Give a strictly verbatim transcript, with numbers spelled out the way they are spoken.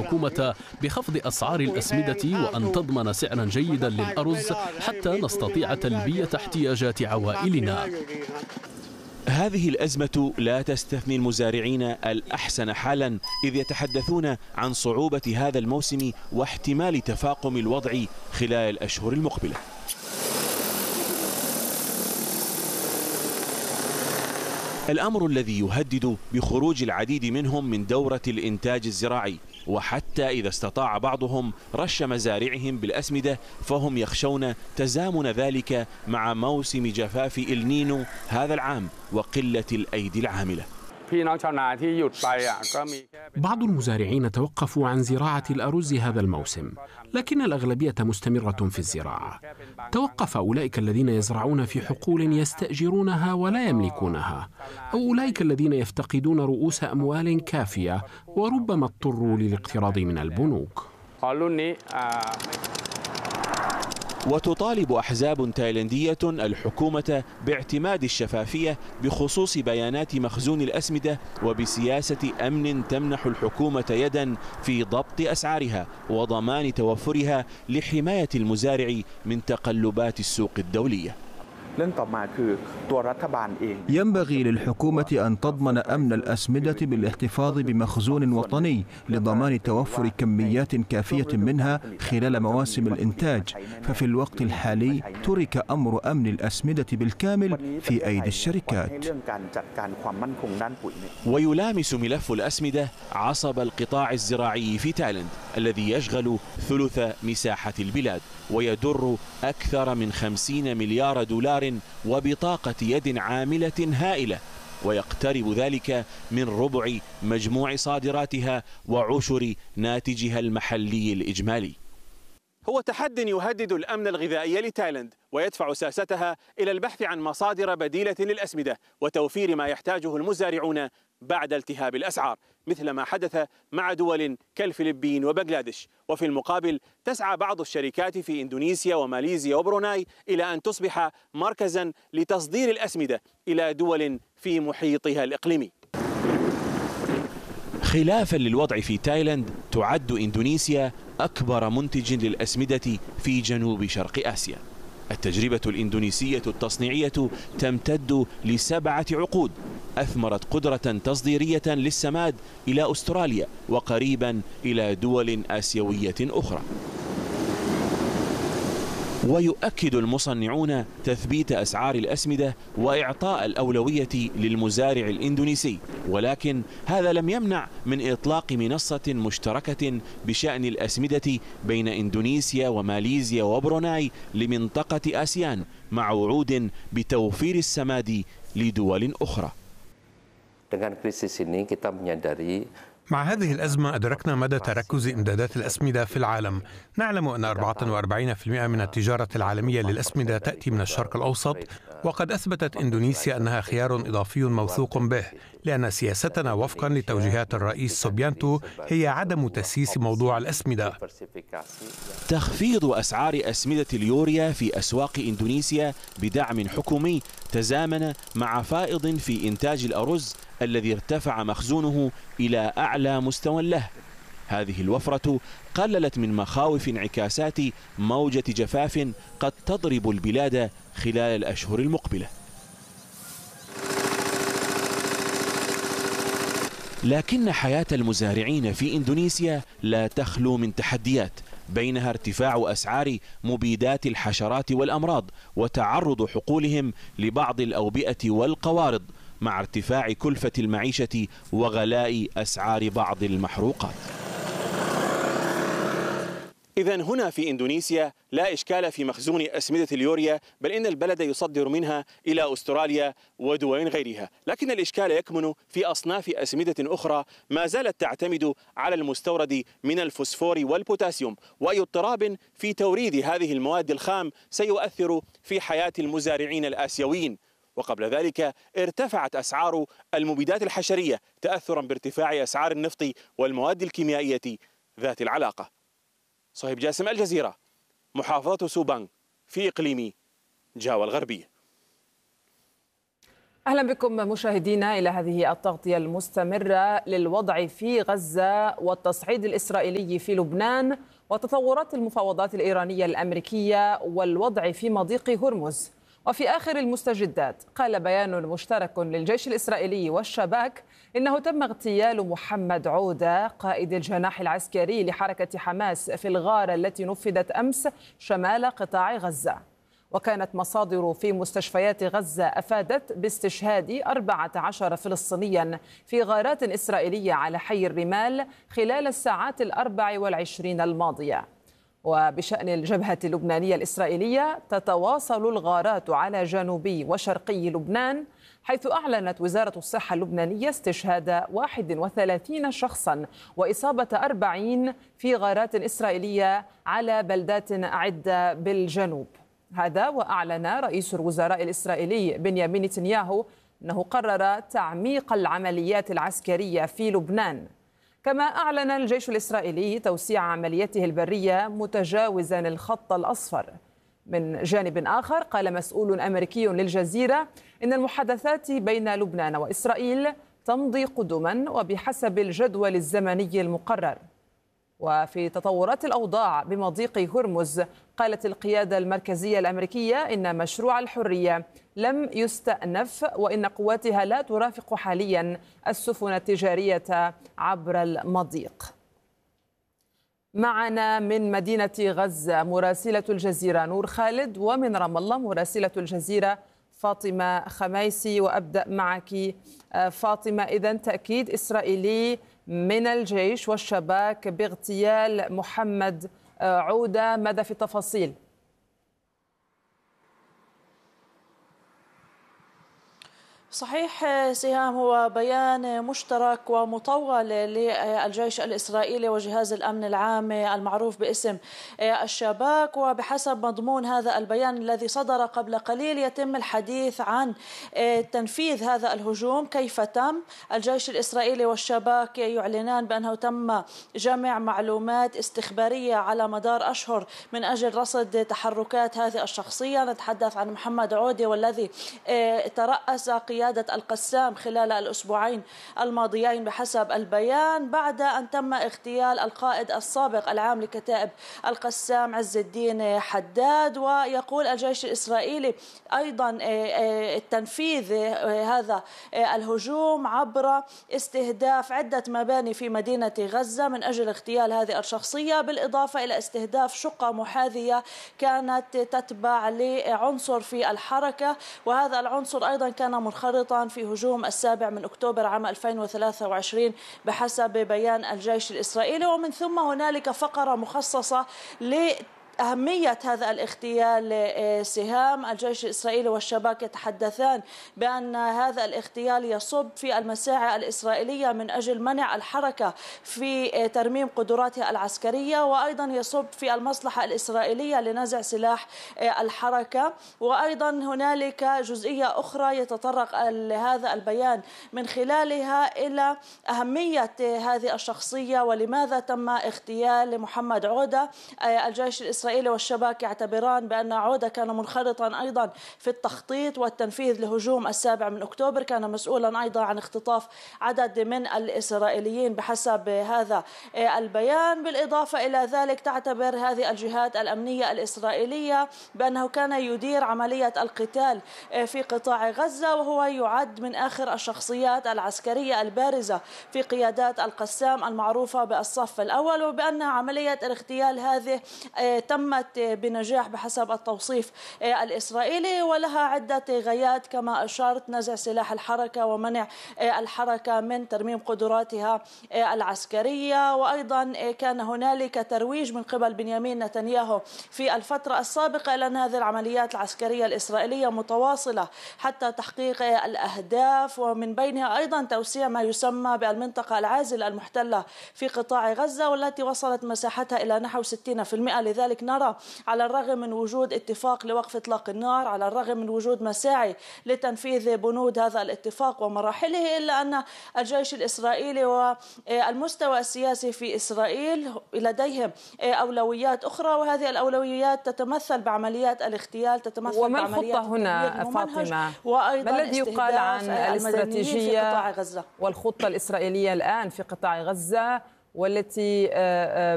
الحكومة بخفض أسعار الأسمدة وأن تضمن سعرا جيدا للأرز حتى نستطيع تلبية احتياجات عوائلنا. هذه الأزمة لا تستثني المزارعين الأحسن حالا، إذ يتحدثون عن صعوبة هذا الموسم واحتمال تفاقم الوضع خلال الأشهر المقبلة. الأمر الذي يهدد بخروج العديد منهم من دورة الإنتاج الزراعي، وحتى إذا استطاع بعضهم رش مزارعهم بالأسمدة فهم يخشون تزامن ذلك مع موسم جفاف النينو هذا العام وقلة الأيدي العاملة. بعض المزارعين توقفوا عن زراعة الأرز هذا الموسم، لكن الأغلبية مستمرة في الزراعة. توقف أولئك الذين يزرعون في حقول يستأجرونها ولا يملكونها، أو أولئك الذين يفتقدون رؤوس أموال كافية وربما اضطروا للاقتراض من البنوك. وتطالب أحزاب تايلاندية الحكومة باعتماد الشفافية بخصوص بيانات مخزون الأسمدة وبسياسة أمن تمنح الحكومة يدا في ضبط أسعارها وضمان توفرها لحماية المزارع من تقلبات السوق الدولية. ينبغي للحكومة أن تضمن أمن الأسمدة بالاحتفاظ بمخزون وطني لضمان توفر كميات كافية منها خلال مواسم الإنتاج، ففي الوقت الحالي ترك أمر أمن الأسمدة بالكامل في أيدي الشركات. ويلامس ملف الأسمدة عصب القطاع الزراعي في تايلاند الذي يشغل ثلث مساحة البلاد ويدر أكثر من خمسين مليار دولار وبطاقة يد عاملة هائلة، ويقترب ذلك من ربع مجموع صادراتها وعشر ناتجها المحلي الإجمالي. هو تحد يهدد الأمن الغذائي لتايلاند ويدفع ساستها إلى البحث عن مصادر بديلة للأسمدة وتوفير ما يحتاجه المزارعون بعد التهاب الأسعار، مثل ما حدث مع دول كالفلبين وبنغلاديش. وفي المقابل تسعى بعض الشركات في إندونيسيا وماليزيا وبروناي إلى أن تصبح مركزا لتصدير الأسمدة إلى دول في محيطها الإقليمي. خلافا للوضع في تايلاند، تعد إندونيسيا أكبر منتج للأسمدة في جنوب شرق آسيا. التجربة الإندونيسية التصنيعية تمتد لسبعة عقود، أثمرت قدرة تصديرية للسماد إلى أستراليا وقريبا إلى دول آسيوية أخرى. ويؤكد المصنعون تثبيت أسعار الأسمدة وإعطاء الأولوية للمزارع الإندونيسي، ولكن هذا لم يمنع من إطلاق منصة مشتركة بشأن الأسمدة بين إندونيسيا وماليزيا وبروناي لمنطقة آسيان مع وعود بتوفير السماد لدول أخرى. مع هذه الأزمة أدركنا مدى تركز إمدادات الأسمدة في العالم. نعلم أن أربعة وأربعين بالمئة من التجارة العالمية للأسمدة تأتي من الشرق الأوسط، وقد أثبتت إندونيسيا أنها خيار إضافي موثوق به، لأن سياستنا وفقا لتوجيهات الرئيس سوبيانتو هي عدم تسييس موضوع الأسمدة. تخفيض أسعار أسمدة اليوريا في أسواق إندونيسيا بدعم حكومي تزامن مع فائض في إنتاج الأرز الذي ارتفع مخزونه إلى أعلى مستوى له. هذه الوفرة قللت من مخاوف انعكاسات موجة جفاف قد تضرب البلاد خلال الأشهر المقبلة. لكن حياة المزارعين في إندونيسيا لا تخلو من تحديات، بينها ارتفاع أسعار مبيدات الحشرات والأمراض وتعرض حقولهم لبعض الأوبئة والقوارض، مع ارتفاع كلفة المعيشة وغلاء أسعار بعض المحروقات. إذن هنا في إندونيسيا لا إشكال في مخزون أسمدة اليوريا، بل إن البلد يصدر منها إلى أستراليا ودول غيرها، لكن الإشكال يكمن في أصناف أسمدة أخرى ما زالت تعتمد على المستورد من الفوسفور والبوتاسيوم، وأي اضطراب في توريد هذه المواد الخام سيؤثر في حياة المزارعين الآسيويين. وقبل ذلك ارتفعت أسعار المبيدات الحشرية تأثرا بارتفاع أسعار النفط والمواد الكيميائية ذات العلاقة. صهيب جاسم، الجزيرة، محافظة سوبانغ في إقليم جاوا الغربية. أهلا بكم مشاهدينا إلى هذه التغطية المستمرة للوضع في غزة والتصعيد الإسرائيلي في لبنان وتطورات المفاوضات الإيرانية الأمريكية والوضع في مضيق هرمز. وفي آخر المستجدات قال بيان مشترك للجيش الإسرائيلي والشباك إنه تم اغتيال محمد عودة قائد الجناح العسكري لحركة حماس في الغارة التي نفذت أمس شمال قطاع غزة. وكانت مصادر في مستشفيات غزة أفادت باستشهاد أربعة عشر فلسطينيا في غارات إسرائيلية على حي الرمال خلال الساعات الأربع والعشرين الماضية. وبشأن الجبهة اللبنانية الإسرائيلية تتواصل الغارات على جنوبي وشرقي لبنان، حيث أعلنت وزارة الصحة اللبنانية استشهاد واحد وثلاثين شخصا وإصابة أربعين في غارات إسرائيلية على بلدات عدة بالجنوب. هذا وأعلن رئيس الوزراء الإسرائيلي بنيامين نتنياهو أنه قرر تعميق العمليات العسكرية في لبنان. كما أعلن الجيش الإسرائيلي توسيع عملياته البرية متجاوزا الخط الأصفر. من جانب آخر قال مسؤول أمريكي للجزيرة إن المحادثات بين لبنان وإسرائيل تمضي قدما وبحسب الجدول الزمني المقرر. وفي تطورات الأوضاع بمضيق هرمز قالت القيادة المركزية الأمريكية إن مشروع الحرية لم يستأنف وإن قواتها لا ترافق حاليا السفن التجارية عبر المضيق. معنا من مدينة غزة مراسلة الجزيرة نور خالد، ومن رام الله مراسلة الجزيرة فاطمة خميسي. وأبدأ معك فاطمة، إذن تأكيد إسرائيلي من الجيش والشباك باغتيال محمد عودة، ماذا في التفاصيل؟ صحيح سهام، هو بيان مشترك ومطول للجيش الإسرائيلي وجهاز الأمن العام المعروف باسم الشباك. وبحسب مضمون هذا البيان الذي صدر قبل قليل يتم الحديث عن تنفيذ هذا الهجوم كيف تم. الجيش الإسرائيلي والشباك يعلنان بأنه تم جمع معلومات استخبارية على مدار أشهر من أجل رصد تحركات هذه الشخصية. نتحدث عن محمد عودة والذي ترأس قيادة القسام خلال الأسبوعين الماضيين بحسب البيان، بعد أن تم اغتيال القائد السابق العام لكتائب القسام عز الدين حداد. ويقول الجيش الإسرائيلي أيضا تنفيذ هذا الهجوم عبر استهداف عدة مباني في مدينة غزة من أجل اغتيال هذه الشخصية، بالإضافة إلى استهداف شقة محاذية كانت تتبع لعنصر في الحركة، وهذا العنصر أيضا كان منخرطا في هجوم السابع من أكتوبر عام ألفين وثلاثة وعشرين بحسب بيان الجيش الإسرائيلي. ومن ثم هنالك فقرة مخصصة ل أهمية هذا الاغتيال. سهام، الجيش الإسرائيلي والشباك يتحدثان بأن هذا الاغتيال يصب في المساعي الإسرائيلية من أجل منع الحركة في ترميم قدراتها العسكرية، وأيضا يصب في المصلحة الإسرائيلية لنزع سلاح الحركة. وأيضا هنالك جزئية أخرى يتطرق هذا البيان من خلالها إلى أهمية هذه الشخصية ولماذا تم اغتيال محمد عودة. الجيش الإسرائيلي إسرائيل والشباك يعتبران بأن عودة كان منخرطا أيضا في التخطيط والتنفيذ لهجوم السابع من أكتوبر، كان مسؤولا أيضا عن اختطاف عدد من الإسرائيليين بحسب هذا البيان. بالإضافة إلى ذلك تعتبر هذه الجهات الأمنية الإسرائيلية بأنه كان يدير عملية القتال في قطاع غزة، وهو يعد من آخر الشخصيات العسكرية البارزة في قيادات القسام المعروفة بالصف الأول، وبأن عملية الاغتيال هذه تمت بنجاح بحسب التوصيف الإسرائيلي، ولها عدة غايات كما أشرت: نزع سلاح الحركة ومنع الحركة من ترميم قدراتها العسكرية. وأيضا كان هنالك ترويج من قبل بنيامين نتنياهو في الفترة السابقة إلى أن هذه العمليات العسكرية الإسرائيلية متواصلة حتى تحقيق الأهداف، ومن بينها أيضا توسيع ما يسمى بالمنطقة العازلة المحتلة في قطاع غزة والتي وصلت مساحتها إلى نحو ستين بالمئة. لذلك ذلك نرى على الرغم من وجود اتفاق لوقف إطلاق النار، على الرغم من وجود مساعي لتنفيذ بنود هذا الاتفاق ومراحله، إلا أن الجيش الإسرائيلي والمستوى السياسي في إسرائيل لديهم أولويات أخرى، وهذه الأولويات تتمثل بعمليات الاغتيال، تتمثل وما بعمليات الخطة هنا فاطمة؟ وأيضا ما الذي يقال عن الاستراتيجية غزة والخطة الإسرائيلية الآن في قطاع غزة والتي